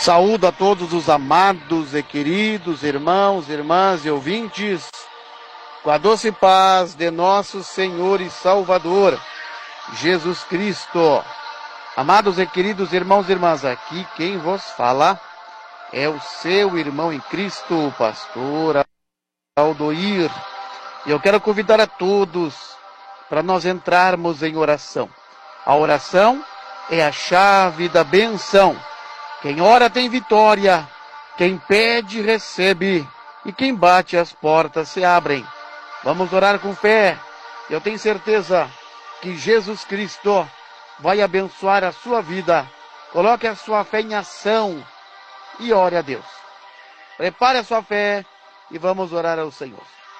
Saúdo a todos os amados e queridos irmãos, irmãs e ouvintes, com a doce paz de nosso Senhor e Salvador, Jesus Cristo. Amados e queridos irmãos e irmãs, aqui quem vos fala é o seu irmão em Cristo, o pastor Aldoir. E eu quero convidar a todos para nós entrarmos em oração. A oração é a chave da benção. Quem ora tem vitória, quem pede recebe, e quem bate as portas se abrem. Vamos orar com fé. Eu tenho certeza que Jesus Cristo vai abençoar a sua vida. Coloque a sua fé em ação e ore a Deus. Prepare a sua fé e vamos orar ao Senhor.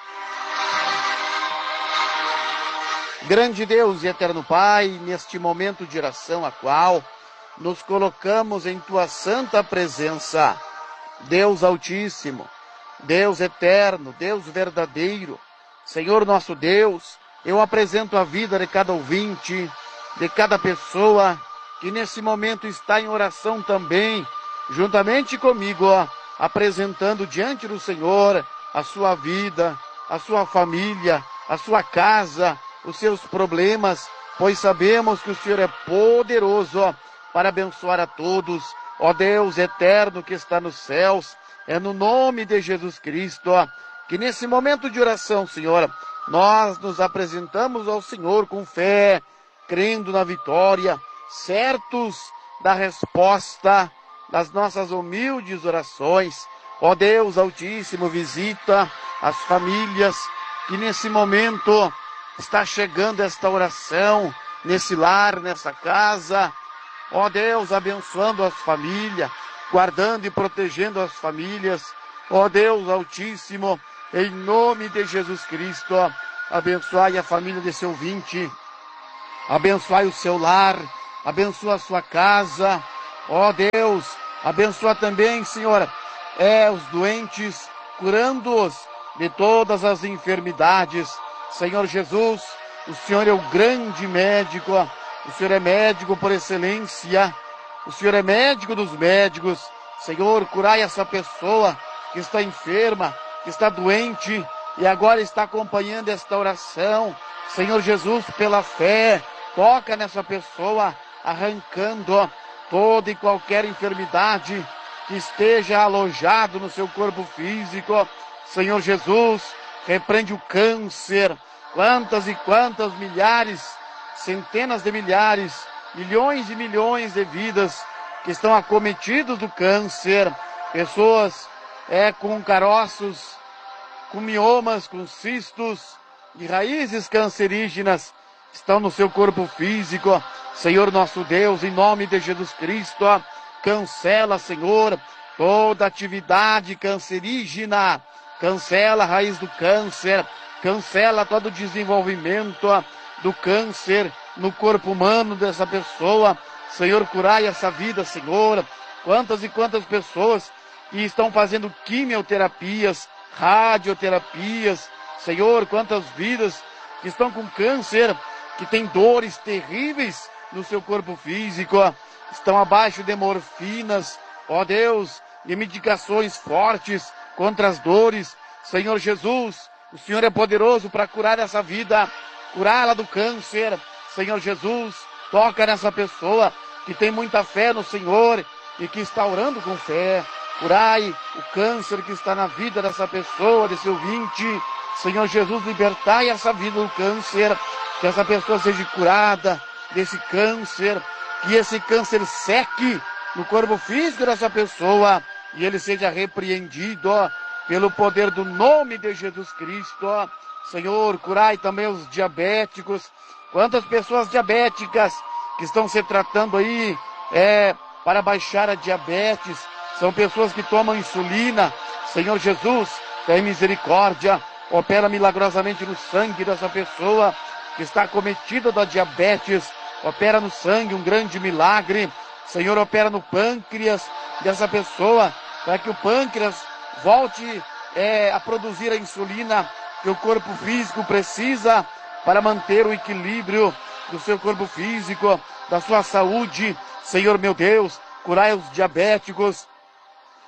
Grande Deus e eterno Pai, neste momento de oração a qual nos colocamos em Tua santa presença, Deus Altíssimo, Deus Eterno, Deus Verdadeiro, Senhor nosso Deus, eu apresento a vida de cada ouvinte, de cada pessoa que nesse momento está em oração também, juntamente comigo, apresentando diante do Senhor a sua vida, a sua família, a sua casa, os seus problemas, pois sabemos que o Senhor é poderoso para abençoar a todos. Ó Deus eterno que está nos céus, é no nome de Jesus Cristo, que nesse momento de oração, Senhor, nós nos apresentamos ao Senhor com fé, crendo na vitória, certos da resposta das nossas humildes orações. Ó Deus Altíssimo, visita as famílias que nesse momento está chegando esta oração, nesse lar, nessa casa. Ó Deus, abençoando as famílias, guardando e protegendo as famílias. Ó Deus Altíssimo, em nome de Jesus Cristo, abençoai a família desse ouvinte, abençoai o seu lar, abençoa a sua casa. Ó Deus, abençoa também, Senhor, os doentes, curando-os de todas as enfermidades. Senhor Jesus, o Senhor é o grande médico, o Senhor é médico por excelência, o Senhor é médico dos médicos. Senhor, curai essa pessoa que está enferma, que está doente e agora está acompanhando esta oração. Senhor Jesus, pela fé, toca nessa pessoa, arrancando toda e qualquer enfermidade que esteja alojado no seu corpo físico. Senhor Jesus, repreende o câncer. Quantas e quantas milhares, centenas de milhares, milhões e milhões de vidas que estão acometidos do câncer. Pessoas com caroços, com miomas, com cistos e raízes cancerígenas estão no seu corpo físico. Senhor nosso Deus, em nome de Jesus Cristo, cancela, Senhor, toda atividade cancerígena. Cancela a raiz do câncer, cancela todo o desenvolvimento do câncer no corpo humano dessa pessoa. Senhor, curai essa vida, Senhor. Quantas e quantas pessoas que estão fazendo quimioterapias, radioterapias. Senhor, quantas vidas que estão com câncer, que têm dores terríveis no seu corpo físico, estão abaixo de morfinas, ó Deus, de medicações fortes contra as dores. Senhor Jesus, o Senhor é poderoso para curar essa vida, curá-la do câncer. Senhor Jesus, toca nessa pessoa que tem muita fé no Senhor e que está orando com fé. Curai o câncer que está na vida dessa pessoa, desse ouvinte. Senhor Jesus, libertai essa vida do câncer, que essa pessoa seja curada desse câncer, que esse câncer seque no corpo físico dessa pessoa e ele seja repreendido pelo poder do nome de Jesus Cristo. Senhor, curai também os diabéticos. Quantas pessoas diabéticas que estão se tratando aí para baixar a diabetes. São pessoas que tomam insulina. Senhor Jesus, tem misericórdia. Opera milagrosamente no sangue dessa pessoa que está acometida da diabetes. Opera no sangue um grande milagre. Senhor, opera no pâncreas dessa pessoa, para que o pâncreas volte a produzir a insulina que o corpo físico precisa para manter o equilíbrio do seu corpo físico, da sua saúde. Senhor meu Deus, curai os diabéticos,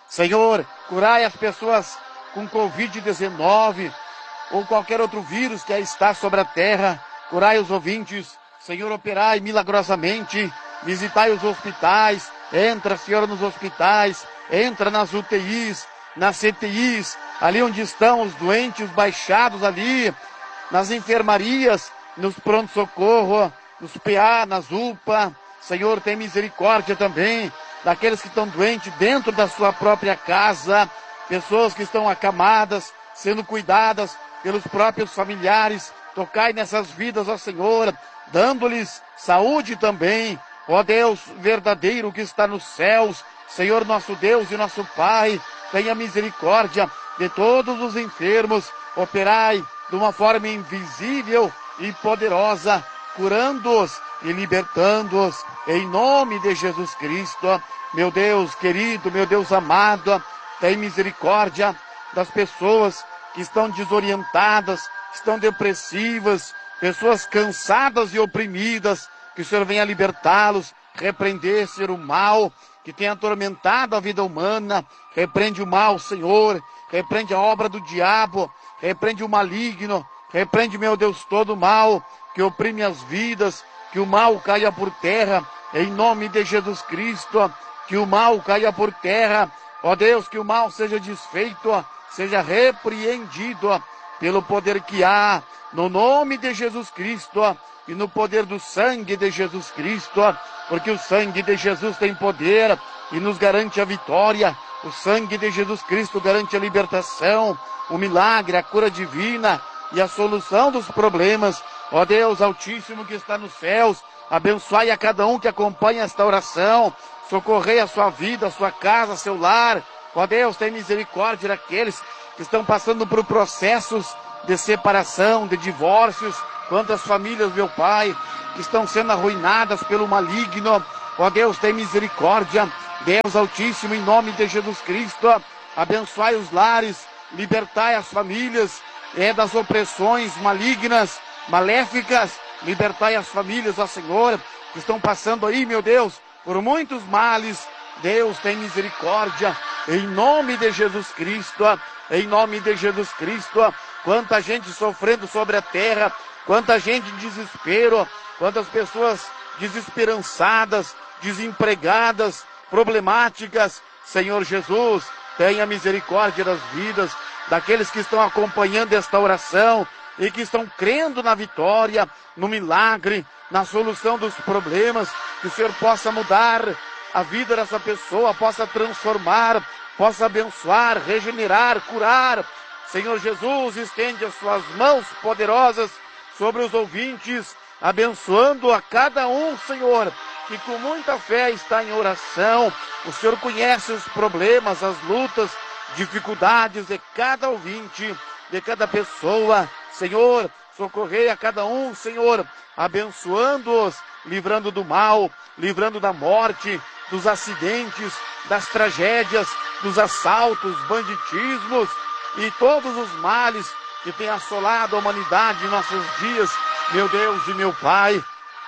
Senhor, curai as pessoas com Covid-19 ou qualquer outro vírus que aí está sobre a terra. Curai os ouvintes. Senhor, operai milagrosamente. Visitai os hospitais. Entra, Senhor, nos hospitais. Entra nas UTIs, nas CTIs, ali onde estão os doentes baixados ali, nas enfermarias, nos pronto-socorro, nos PA, nas UPA. Senhor, tem misericórdia também daqueles que estão doentes dentro da sua própria casa, pessoas que estão acamadas, sendo cuidadas pelos próprios familiares. Tocai nessas vidas, ó Senhor, dando-lhes saúde também. Ó Deus verdadeiro que está nos céus, Senhor nosso Deus e nosso Pai, tenha misericórdia de todos os enfermos. Operai de uma forma invisível e poderosa, curando-os e libertando-os, em nome de Jesus Cristo. Meu Deus querido, meu Deus amado, tem misericórdia das pessoas que estão desorientadas, estão depressivas, pessoas cansadas e oprimidas, que o Senhor venha libertá-los, repreender, Senhor, o mal que tem atormentado a vida humana. Repreende o mal, Senhor, repreende a obra do diabo, repreende o maligno, repreende, meu Deus, todo o mal que oprime as vidas, que o mal caia por terra, em nome de Jesus Cristo, que o mal caia por terra, ó Deus, que o mal seja desfeito, seja repreendido pelo poder que há, no nome de Jesus Cristo e no poder do sangue de Jesus Cristo, porque o sangue de Jesus tem poder e nos garante a vitória. O sangue de Jesus Cristo garante a libertação, o milagre, a cura divina e a solução dos problemas. Ó Deus Altíssimo que está nos céus, abençoai a cada um que acompanha esta oração, socorrei a sua vida, a sua casa, seu lar. Ó Deus, tem misericórdia daqueles que estão passando por processos de separação, de divórcios. Quantas famílias, meu Pai, que estão sendo arruinadas pelo maligno. Ó Deus, tem misericórdia. Deus Altíssimo, em nome de Jesus Cristo, abençoai os lares, libertai as famílias das opressões malignas, maléficas. Libertai as famílias, ó Senhor, que estão passando aí, meu Deus, por muitos males. Deus, tem misericórdia, em nome de Jesus Cristo, em nome de Jesus Cristo. Quanta gente sofrendo sobre a terra, quanta gente em desespero, quantas pessoas desesperançadas, desempregadas, problemáticas. Senhor Jesus, tenha misericórdia das vidas daqueles que estão acompanhando esta oração e que estão crendo na vitória, no milagre, na solução dos problemas. Que o Senhor possa mudar a vida dessa pessoa, possa transformar, possa abençoar, regenerar, curar. Senhor Jesus, estende as suas mãos poderosas sobre os ouvintes, abençoando a cada um, Senhor, que com muita fé está em oração. O Senhor conhece os problemas, as lutas, dificuldades de cada ouvinte, de cada pessoa. Senhor, socorrei a cada um, Senhor, abençoando-os, livrando do mal, livrando da morte, dos acidentes, das tragédias, dos assaltos, banditismos e todos os males que têm assolado a humanidade em nossos dias. Meu Deus e meu Pai,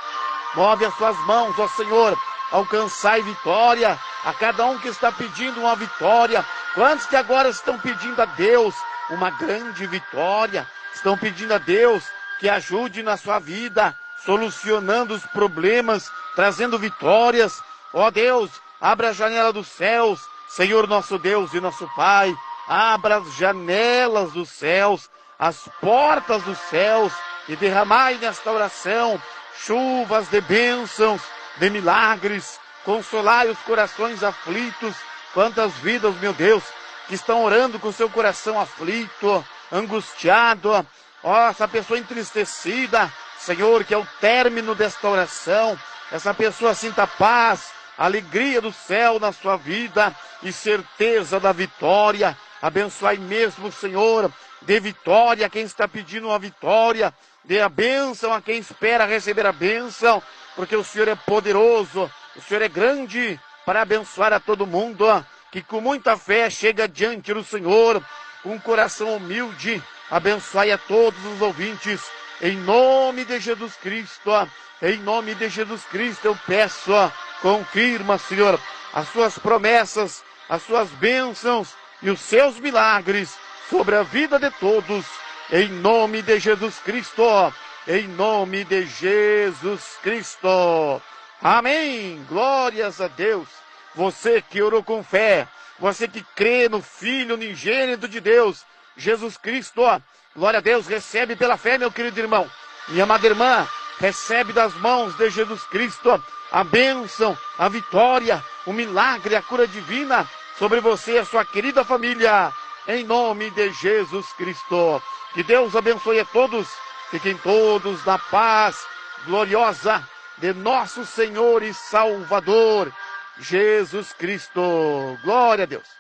move as suas mãos, ó Senhor, alcançai vitória a cada um que está pedindo uma vitória. Quantos que agora estão pedindo a Deus uma grande vitória, estão pedindo a Deus que ajude na sua vida, solucionando os problemas, trazendo vitórias. Ó Deus, abra a janela dos céus, Senhor nosso Deus e nosso Pai, abra as janelas dos céus, as portas dos céus, e derramai nesta oração chuvas de bênçãos, de milagres. Consolai os corações aflitos. Quantas vidas, meu Deus, que estão orando com seu coração aflito, angustiado. Ó, essa pessoa entristecida, Senhor, que é o término desta oração, essa pessoa sinta paz, alegria do céu na sua vida e certeza da vitória. Abençoai mesmo, Senhor, dê vitória a quem está pedindo uma vitória, dê a bênção a quem espera receber a bênção, porque o Senhor é poderoso, o Senhor é grande para abençoar a todo mundo, que com muita fé chega diante do Senhor, com um coração humilde. Abençoai a todos os ouvintes, em nome de Jesus Cristo, em nome de Jesus Cristo eu peço, confirma, Senhor, as suas promessas as suas bênçãos e os seus milagres sobre a vida de todos, em nome de Jesus Cristo, em nome de Jesus Cristo. Amém. Glórias a Deus. Você que orou com fé, você que crê no Filho unigênito de Deus, Jesus Cristo, glória a Deus, recebe pela fé, meu querido irmão. Minha amada irmã, recebe das mãos de Jesus Cristo a bênção, a vitória, o milagre, a cura divina sobre você e a sua querida família, em nome de Jesus Cristo. Que Deus abençoe a todos, fiquem todos na paz gloriosa de nosso Senhor e Salvador, Jesus Cristo. Glória a Deus.